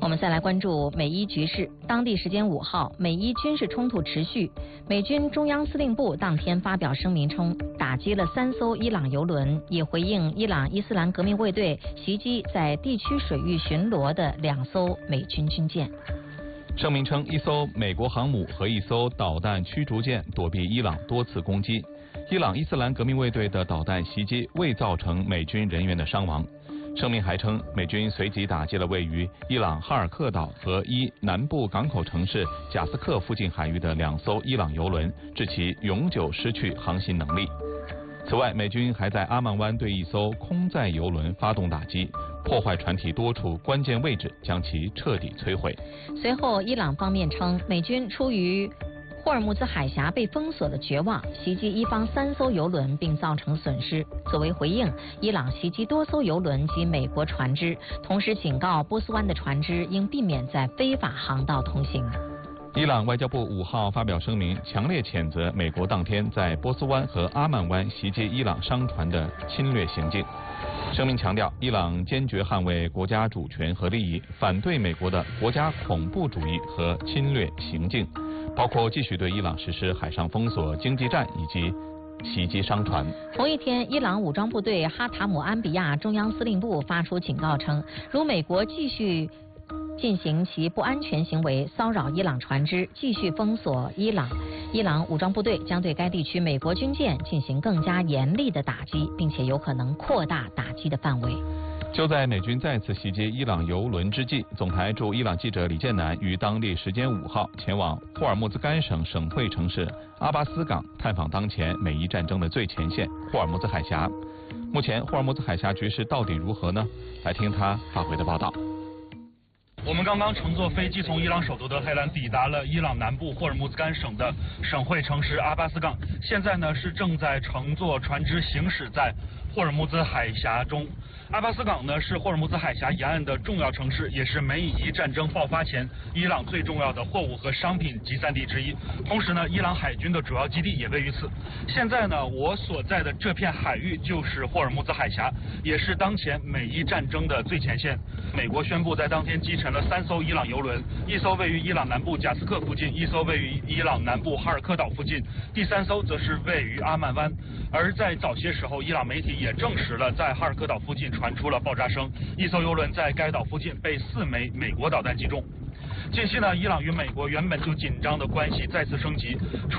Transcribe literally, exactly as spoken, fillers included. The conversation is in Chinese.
我们再来关注美伊局势。当地时间五号，美伊军事冲突持续。美军中央司令部当天发表声明称，打击了三艘伊朗油轮，也回应伊朗伊斯兰革命卫队袭击在地区水域巡逻的两艘美军军舰。 声明称，一艘美国航母和一艘导弹驱逐舰躲避伊朗多次攻击。伊朗伊斯兰革命卫队的导弹袭击未造成美军人员的伤亡。声明还称，美军随即打击了位于伊朗哈尔克岛和伊南部港口城市贾斯克附近海域的两艘伊朗油轮，致其永久失去航行能力。此外，美军还在阿曼湾对一艘空载油轮发动打击，破坏船体多处关键位置，将其彻底摧毁。 随后，伊朗方面称，美军出于霍尔木兹海峡被封锁的绝望，袭击伊方三艘油轮并造成损失。作为回应，伊朗袭击多艘油轮及美国船只，同时警告波斯湾的船只应避免在非法航道通行。 伊朗外交部五号发表声明，强烈谴责美国当天在波斯湾和阿曼湾袭击伊朗商船的侵略行径。声明强调，伊朗坚决捍卫国家主权和利益，反对美国的国家恐怖主义和侵略行径，包括继续对伊朗实施海上封锁、经济战以及袭击商船。 同一天，伊朗武装部队哈塔姆安比亚中央司令部发出警告称，如美国继续进行其不安全行为，骚扰伊朗船只，继续封锁伊朗，伊朗武装部队将对该地区美国军舰进行更加严厉的打击，并且有可能扩大打击的范围。 就在美军再次袭击伊朗油轮之际，总台驻伊朗记者李建南于当地时间五号前往霍尔木兹干省省会城市阿巴斯港，探访当前美伊战争的最前线霍尔木兹海峡。目前霍尔木兹海峡局势到底如何呢？来听他发回的报道。 我们刚刚乘坐飞机从伊朗首都德黑兰抵达了伊朗南部霍尔木兹干省的省会城市阿巴斯港，现在呢是正在乘坐船只行驶在霍尔木兹海峡中。阿巴斯港呢是霍尔木兹海峡沿岸的重要城市，也是美以伊战争爆发前伊朗最重要的货物和商品集散地之一。同时呢，伊朗海军的主要基地也位于此。现在呢，我所在的这片海域就是霍尔木兹海峡，也是当前美伊战争的最前线。美国宣布在当天击沉了三艘伊朗油轮，一艘位于伊朗南部贾斯克附近，一艘位于伊朗南部哈尔科岛附近，第三艘则是位于阿曼湾。而在早些时候，伊朗媒体也证实了在哈尔科岛附近传出了爆炸声，一艘油轮在该岛附近被四枚美国导弹击中。近期呢，伊朗与美国原本就紧张的关系再次升级。